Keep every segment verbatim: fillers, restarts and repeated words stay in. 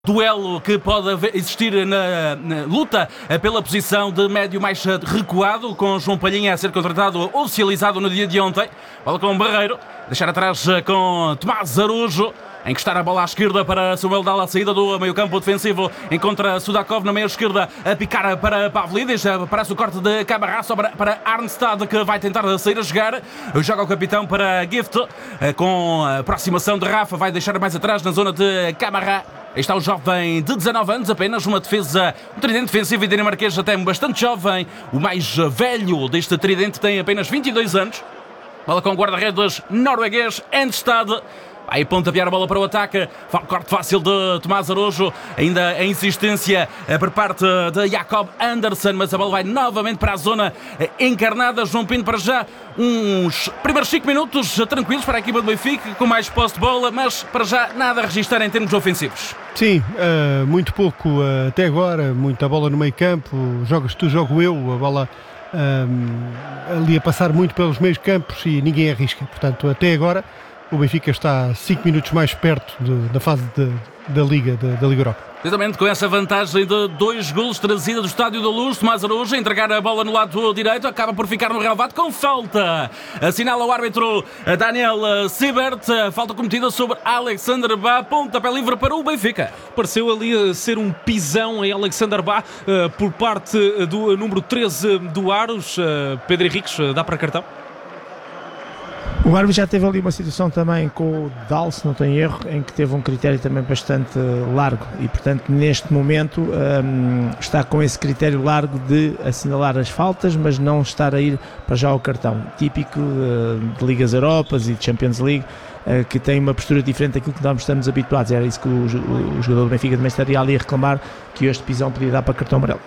Duelo que pode haver, existir na, na luta pela posição de médio mais recuado, com João Palhinha a ser contratado, oficializado no dia de ontem. Bola com Barreiro, deixar atrás com Tomás Araújo, encostar a bola à esquerda para Samuel Dalla, a saída do meio campo defensivo, encontra Sudakov na meia esquerda, a picar para Pavlidis, parece o corte de Camará, sobra para Arnstad, que vai tentar sair a jogar, joga o capitão para Gift, com a aproximação de Rafa, vai deixar mais atrás na zona de Camará. Aí está o jovem de dezanove anos, apenas uma defesa, um tridente defensivo e dinamarquês até bastante jovem. O mais velho deste tridente tem apenas vinte e dois anos. Bola com o guarda-redes norueguês Enstad. Vai pontapear a bola para o ataque. Corte fácil de Tomás Araújo. Ainda a insistência por parte de Jacob Andersen, mas a bola vai novamente para a zona encarnada. João Pinto, para já uns primeiros cinco minutos tranquilos para a equipa do Benfica, com mais posse de bola, mas para já nada a registrar em termos ofensivos. Sim, uh, muito pouco uh, até agora, muita bola no meio campo. Jogas tu, jogo eu, a bola um, ali a passar muito pelos meios campos e ninguém arrisca. Portanto, até agora o Benfica está cinco minutos mais perto de, da fase de, da Liga, de, da Liga Europa. Exatamente, com essa vantagem de dois golos trazida do Estádio da Luz. Tomás Araújo a entregar a bola no lado direito, acaba por ficar no relvado com falta. Assinala o árbitro Daniel Siebert, falta cometida sobre Alexander Bá, pontapé livre para o Benfica. Pareceu ali ser um pisão em Alexander Bá por parte do número treze do Aros. Pedro Henriques, dá para cartão? O árbitro já teve ali uma situação também com o Dal, se não tem erro, em que teve um critério também bastante largo e, portanto, neste momento um, está com esse critério largo de assinalar as faltas, mas não estar a ir para já ao cartão. Típico uh, de Ligas Europas e de Champions League, uh, que tem uma postura diferente daquilo que nós estamos habituados. Era isso que o, o, o jogador do Benfica também estaria ali a reclamar, que este pisão podia dar para cartão amarelo.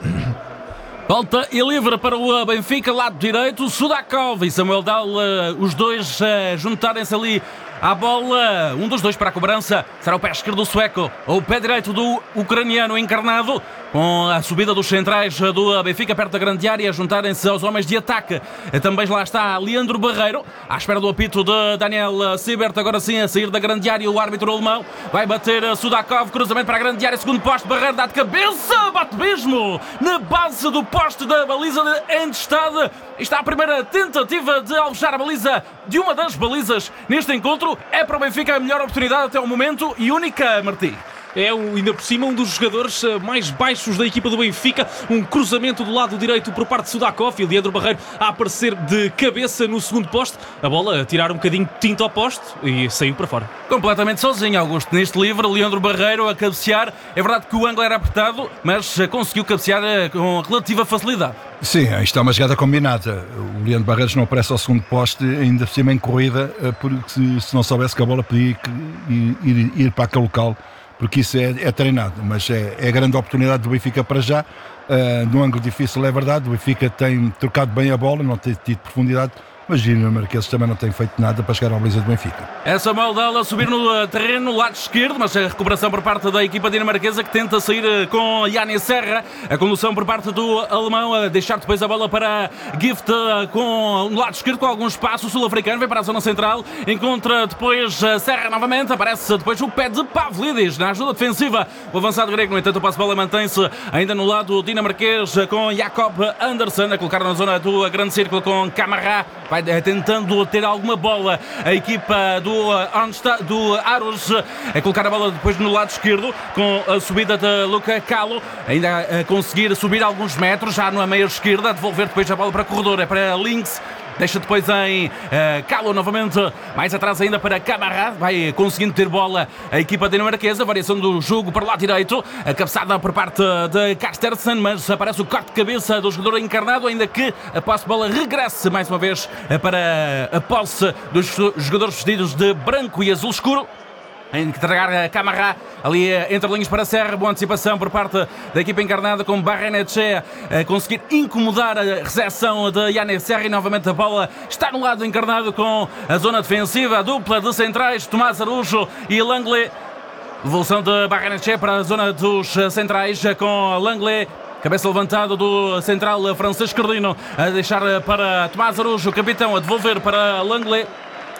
Volta e livre para o Benfica, lado direito, Sudakov e Samuel Dalla, os dois uh, juntarem-se ali à bola. Um dos dois para a cobrança será o pé esquerdo do sueco ou o pé direito do ucraniano encarnado, com a subida dos centrais do Benfica perto da grande área, juntarem-se aos homens de ataque. Também lá está Leandro Barreiro, à espera do apito de Daniel Siebert. Agora sim a sair da grande área o árbitro alemão, vai bater Sudakov, cruzamento para a grande área, segundo poste, Barreiro dá de cabeça, bate mesmo na base do poste da baliza de Endstad. Está a primeira tentativa de alvejar a baliza, de uma das balizas neste encontro. É para o Benfica a melhor oportunidade até o momento e única, Martí. É ainda por cima um dos jogadores mais baixos da equipa do Benfica. Um cruzamento do lado direito por parte de Sudakov e Leandro Barreiro a aparecer de cabeça no segundo poste. A bola a tirar um bocadinho de tinta ao poste e saiu para fora. Completamente sozinho, Augusto. Neste livre, Leandro Barreiro a cabecear. É verdade que o ângulo era apertado, mas conseguiu cabecear com relativa facilidade. Sim, aí está uma jogada combinada. O Leandro Barreiros não aparece ao segundo poste, ainda por cima em corrida, porque se, se não soubesse que a bola podia ir, ir, ir para aquele local, porque isso é, é treinado, mas é, é a grande oportunidade do Benfica para já, uh, num ângulo difícil, é verdade. O Benfica tem trocado bem a bola, não tem tido profundidade, mas os dinamarqueses também não têm feito nada para chegar à baliza do Benfica. É Samuel Dalla a subir no terreno, no lado esquerdo, mas a recuperação por parte da equipa dinamarquesa, que tenta sair com Yannis Serra. A condução por parte do alemão, a deixar depois a bola para Gift com no lado esquerdo, com algum espaço. O sul-africano vem para a zona central, encontra depois Serra novamente, aparece depois o pé de Pavlidis na ajuda defensiva. O avançado grego, no entanto, o passo de bola mantém-se ainda no lado dinamarquês, com Jacob Andersen a colocar na zona do grande círculo com Camará. Vai tentando ter alguma bola a equipa do, Arnstad, do Aros, a colocar a bola depois no lado esquerdo, com a subida de Luca Calo, ainda a conseguir subir alguns metros, já na meia esquerda, a devolver depois a bola para o corredor, é para Links. Deixa depois em uh, Calo novamente, mais atrás ainda para Camará, vai conseguindo ter bola a equipa dinamarquesa, variação do jogo para o lado direito, a cabeçada por parte de Carstersen, mas aparece o corte de cabeça do jogador encarnado, ainda que a posse de bola regresse mais uma vez para a posse dos jogadores vestidos de branco e azul escuro. A entregar a Camará ali entre linhas para Serra. Boa antecipação por parte da equipa encarnada, com Barrenetxea a conseguir incomodar a recepção de Yannis Serra, e novamente a bola está no lado encarnado com a zona defensiva, a dupla de centrais Tomás Araújo e Langley. Devolução de Barrenetxea para a zona dos centrais com Langley. Cabeça levantada do central Francisco Cardino a deixar para Tomás Araújo, o capitão, a devolver para Langley.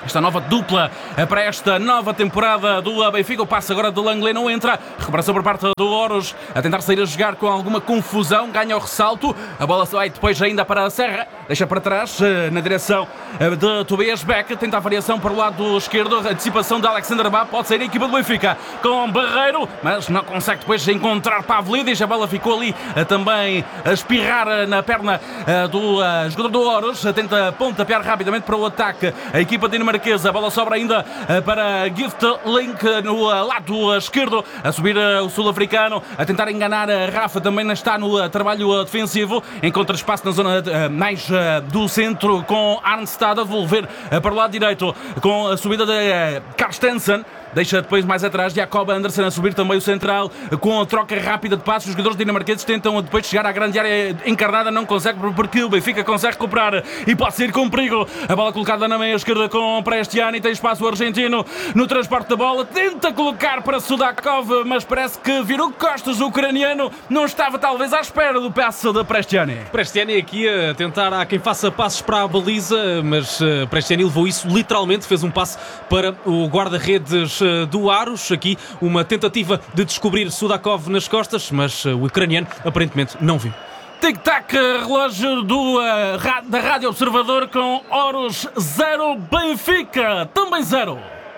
esta nova dupla para esta nova temporada do Benfica. O passe agora do Langley não entra. Recuperação por parte do Horus, a tentar sair a jogar com alguma confusão, ganha o ressalto. A bola vai depois ainda para a Serra, deixa para trás na direção de Tobias Beck. Tenta a variação para o lado esquerdo. A antecipação de Alexander Bá, pode sair a equipa do Benfica com Barreiro, mas não consegue depois encontrar Pavlidis. A bola ficou ali também a espirrar na perna do jogador do Horus. Tenta pontapear rapidamente para o ataque a equipa dinamarquesa. A bola sobra ainda para Gift Link no lado esquerdo, a subir o sul-africano, a tentar enganar a Rafa, também está no trabalho defensivo, encontra espaço na zona mais do centro com Arnstad a devolver para o lado direito com a subida de Carstensen. Deixa depois mais atrás Jacob Andersen a subir também o central com a troca rápida de passos. Os jogadores dinamarqueses tentam depois chegar à grande área encarnada, não consegue porque o Benfica consegue recuperar e pode sair com perigo. A bola colocada na meia esquerda com Prestiani, tem espaço o argentino no transporte da bola, tenta colocar para Sudakov, mas parece que virou costas o ucraniano, não estava talvez à espera do passe da Prestiani. Prestiani aqui a tentar, há quem faça passos para a baliza, mas Prestiani levou isso literalmente, fez um passe para o guarda-redes do Aros. Aqui uma tentativa de descobrir Sudakov nas costas, mas o ucraniano aparentemente não viu. Tic-tac, relógio do, uh, da Rádio Observador com Horus zero, Benfica também zero.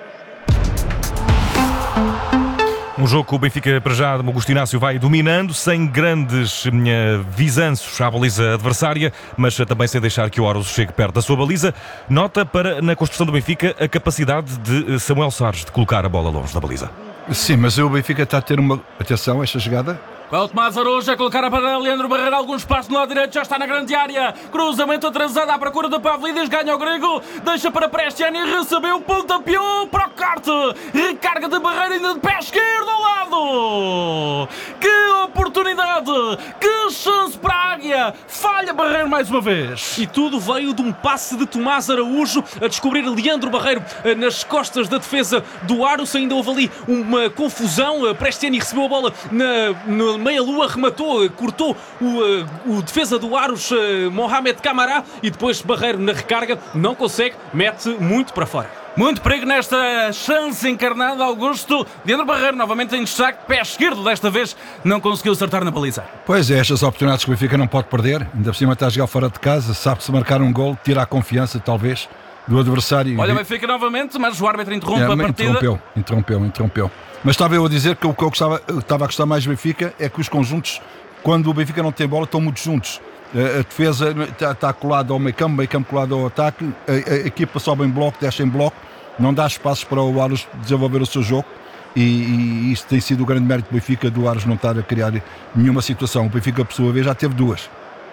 Um jogo que o Benfica, para já, Augusto Inácio vai dominando, sem grandes uh, visanços à baliza adversária, mas uh, também sem deixar que o Horus chegue perto da sua baliza. Nota para, na construção do Benfica, a capacidade de uh, Samuel Sarres de colocar a bola longe da baliza. Sim, mas o Benfica está a ter uma... Atenção, esta jogada... Com o Tomás Araújo a colocar para Leandro Barreiro, alguns passos no lado direito, já está na grande área. Cruzamento atrasado à procura de Pavlidis, ganha o grego, deixa para Prestiani, recebeu, pontapeou para o corte. Recarga de Barreiro ainda de pé esquerdo ao lado. Que oportunidade, que chance para a Águia. Falha Barreiro mais uma vez. E tudo veio de um passe de Tomás Araújo a descobrir Leandro Barreiro nas costas da defesa do Aros. Ainda houve ali uma confusão. Prestiani recebeu a bola na, na meia-lua, rematou, cortou o, o defesa do Aros, Mohamed Camara, e depois Barreiro na recarga não consegue, mete muito para fora. Muito perigo nesta chance encarnada, Augusto. Leandro Barreiro novamente em destaque, pé esquerdo desta vez, não conseguiu acertar na baliza. Pois é, estas oportunidades que o Benfica não pode perder, ainda por cima está a jogar fora de casa, sabe-se marcar um gol, tira a confiança talvez do adversário. Olha, o Benfica novamente, mas o árbitro interrompe é, a partida. Interrompeu, interrompeu, interrompeu. Mas estava eu a dizer que o que eu gostava, eu estava a gostar mais do Benfica é que os conjuntos, quando o Benfica não tem bola, estão muito juntos. A, a defesa está, está colada ao meio campo, o meio campo colado ao ataque, a, a, a equipa sobe em bloco, desce em bloco, não dá espaços para o Aros desenvolver o seu jogo. E, e isso tem sido o grande mérito do Benfica, do Aros não estar a criar nenhuma situação. O Benfica, por sua vez, já teve duas.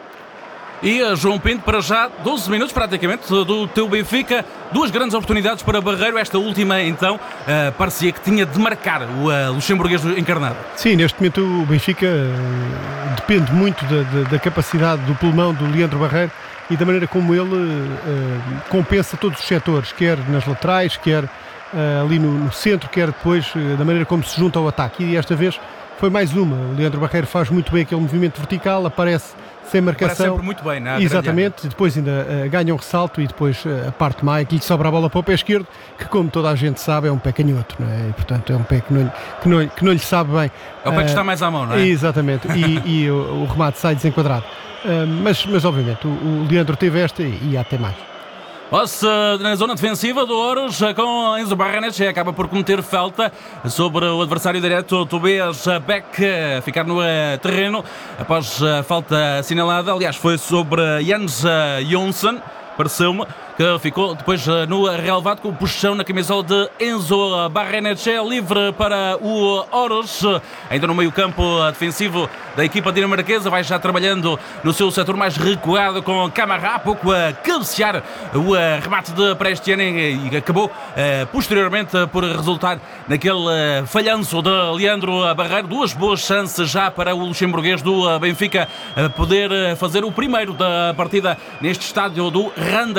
E a João Pinto, para já, doze minutos praticamente do teu Benfica, duas grandes oportunidades para Barreiro. Esta última, então, uh, parecia que tinha de marcar o uh, luxemburguês encarnado. Sim, neste momento o Benfica uh, depende muito da, da, da capacidade do pulmão do Leandro Barreiro e da maneira como ele uh, compensa todos os setores, quer nas laterais, quer uh, ali no, no centro, quer depois uh, da maneira como se junta ao ataque. E esta vez foi mais uma. O Leandro Barreiro faz muito bem aquele movimento vertical, aparece sem marcação. Parece sempre muito bem, não é? Exatamente, depois ainda uh, ganha um ressalto e depois uh, a parte mais que lhe sobra a bola para o pé esquerdo, que como toda a gente sabe é um pé canhoto, não é? E, portanto é um pé que não, que não, que não lhe sabe bem. É o pé que está mais à mão, não é? Exatamente, e, e o, o remate sai desenquadrado. Uh, mas, mas obviamente o, o Leandro teve esta e, e há até mais. Passe na zona defensiva do Horus com Enzo Barrenetxe, acaba por cometer falta sobre o adversário direto Tobias Beck, ficar no terreno após a falta assinalada. Aliás, foi sobre Jens Jonsson, pareceu-me, que ficou depois no relevado com o puxão na camisola de Enzo Barrenetxe, livre para o Horus, ainda no meio campo defensivo da equipa dinamarquesa, vai já trabalhando no seu setor mais recuado com Camara, há pouco a cabecear o remate de Prestiani e acabou posteriormente por resultar naquele falhanço de Leandro Barreiro. Duas boas chances já para o luxemburguês do Benfica poder fazer o primeiro da partida neste estádio do Randers, sempre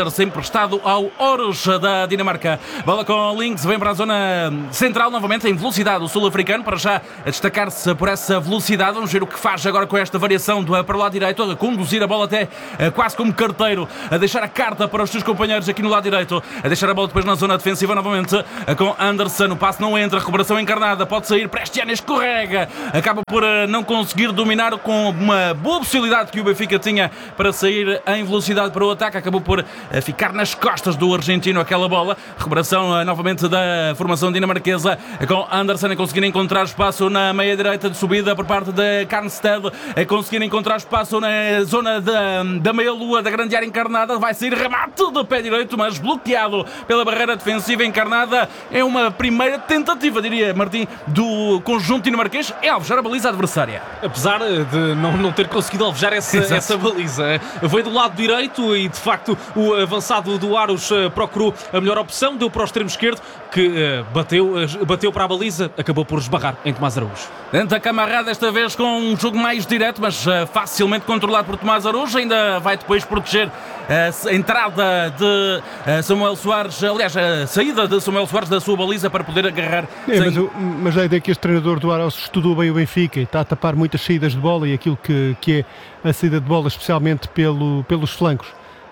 emprestado ao Oros da Dinamarca. Bola com Links, vem para a zona central novamente, em velocidade, o sul-africano, para já a destacar-se por essa velocidade. Vamos ver o que faz agora com esta variação do, para o lado direito, a conduzir a bola até quase como carteiro, a deixar a carta para os seus companheiros aqui no lado direito, a deixar a bola depois na zona defensiva novamente com Anderson. O passe não entra, recuperação encarnada, pode sair, Prestiani escorrega, acaba por não conseguir dominar, com uma boa possibilidade que o Benfica tinha para sair em velocidade para o ataque, acabou por ficar nas costas do argentino aquela bola. Recuperação novamente da formação dinamarquesa com Anderson a conseguir encontrar espaço na meia direita de subida por parte de Karnstedt, a conseguir encontrar espaço na zona da, da meia-lua da grande área encarnada, vai sair remate de pé direito, mas bloqueado pela barreira defensiva encarnada. É uma primeira tentativa, diria Martim, do conjunto dinamarquês, é alvejar a baliza adversária. Apesar de não, não ter conseguido alvejar essa, essa baliza, veio do lado direito e de facto o avançado do Aros procurou a melhor opção, deu para o extremo esquerdo, que bateu, bateu para a baliza, acabou por esbarrar em Tomás Araújo. Tenta Camará desta vez com um jogo mais direto, mas uh, facilmente controlado por Tomás Araújo. Ainda vai depois proteger uh, a entrada de uh, Samuel Soares, aliás, a saída de Samuel Soares da sua baliza para poder agarrar. É, sem... mas, eu, mas a ideia é que este treinador do Aros estudou bem o Benfica e está a tapar muitas saídas de bola, e aquilo que, que é a saída de bola, especialmente pelo, pelos flancos.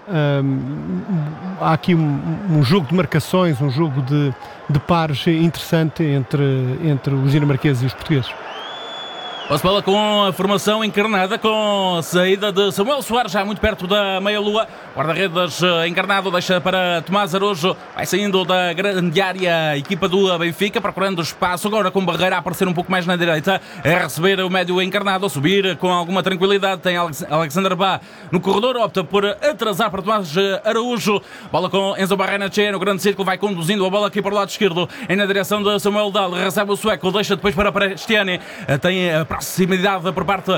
Um, há aqui um, um jogo de marcações, um jogo de, de pares interessante entre, entre os dinamarqueses e os portugueses. Posse bola com a formação encarnada, com a saída de Samuel Soares, já muito perto da meia-lua. Guarda-redes encarnado, deixa para Tomás Araújo, vai saindo da grande área a equipa do Benfica, procurando espaço, agora com Barreira a aparecer um pouco mais na direita, a receber o médio encarnado, a subir com alguma tranquilidade. Tem Alexander Bá no corredor, opta por atrasar para Tomás Araújo. Bola com Enzo Barrenetxea no grande círculo, vai conduzindo a bola aqui para o lado esquerdo, em na direção de Samuel Dahl, recebe o sueco, deixa depois para Prestiani, tem a proximidade por parte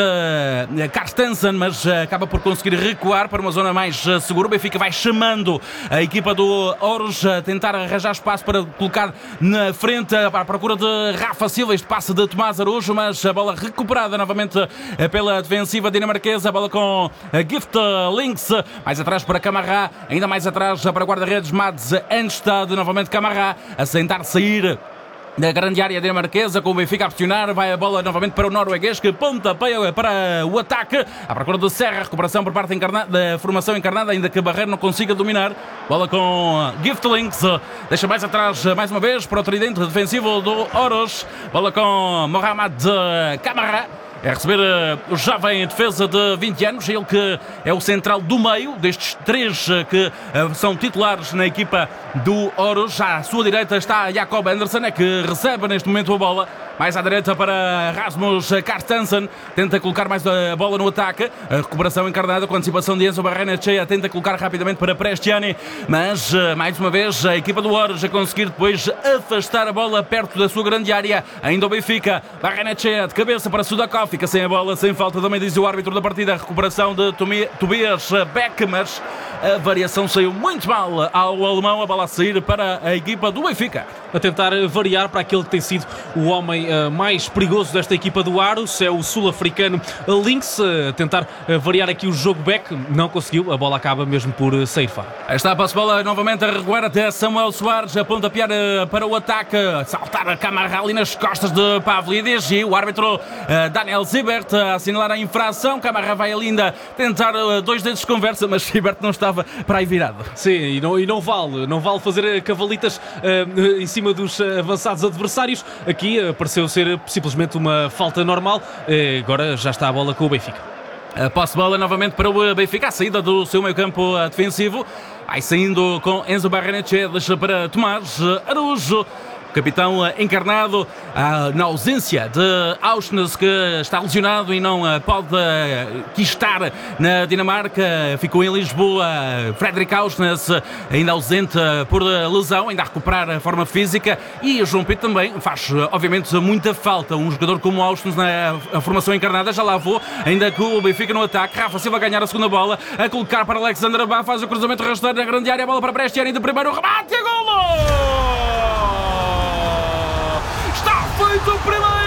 de Carstensen, mas acaba por conseguir recuar para uma zona mais segura. O Benfica vai chamando a equipa do Oros a tentar arranjar espaço para colocar na frente à procura de Rafa Silva. Este passe de Tomás Araújo, mas a bola recuperada novamente pela defensiva dinamarquesa. A bola com Gift Links, mais atrás para Camará, ainda mais atrás para guarda-redes Mads Enstad. Novamente Camará a tentar sair da grande área dinamarquesa, com o Benfica a pressionar, vai a bola novamente para o norueguês, que pontapeia para o ataque, à procura do Serra, recuperação por parte da formação encarnada, ainda que a Barreira não consiga dominar. Bola com Gift Links, deixa mais atrás, mais uma vez, para o tridente defensivo do Oros. Bola com Mohamed Camará, é receber uh, o jovem defesa de vinte anos, ele que é o central do meio, destes três uh, que uh, são titulares na equipa do Oros. Já à sua direita está Jacob Anderson, é que recebe neste momento a bola. Mais à direita para Rasmus Carstensen, tenta colocar mais a bola no ataque. A recuperação encarnada com a antecipação de Enzo Barrenetxea, tenta colocar rapidamente para Prestiani, mas mais uma vez a equipa do Oros a conseguir depois afastar a bola perto da sua grande área. Ainda o Benfica, Barrenetxea de cabeça para Sudakov, fica sem a bola, sem falta, também diz o árbitro da partida. A recuperação de Tobias Beck, mas a variação saiu muito mal ao alemão, a bola a sair para a equipa do Benfica. A tentar variar para aquele que tem sido o homem uh, mais perigoso desta equipa do Aros, é o sul-africano Links, a uh, tentar uh, variar aqui o jogo back, não conseguiu, a bola acaba mesmo por uh, sair fora. Aí está a passe-bola novamente a recuar até Samuel Soares, a pontapear uh, para o ataque, saltar a Camará ali nas costas de Pavlidis, e o árbitro uh, Daniel Zibert a assinalar a infração. Camará vai ali ainda tentar uh, dois dedos de conversa, mas Zibert não estava para aí virado. Sim, e não, e não vale, não vale fazer cavalitas uh, em cima dos avançados adversários. Aqui uh, pareceu ser simplesmente uma falta normal. Uh, agora já está a bola com o Benfica. A posse-bola novamente para o Benfica, a saída do seu meio-campo defensivo. Vai saindo com Enzo Barrenetxea, deixa para Tomás Araújo. Capitão encarnado, na ausência de Auschwitz, que está lesionado e não pode aqui estar na Dinamarca, ficou em Lisboa. Fredrik Auschwitz, ainda ausente por lesão, ainda a recuperar a forma física, e o João Pinto também faz obviamente muita falta. Um jogador como Auschwitz na formação encarnada, já lá vou, ainda que o Benfica no ataque. Rafa Silva a ganhar a segunda bola, a colocar para Alexander Bá, faz o cruzamento rasteiro na grande área, a bola para Prestiani de primeiro remate, e golo! Feito o primeiro!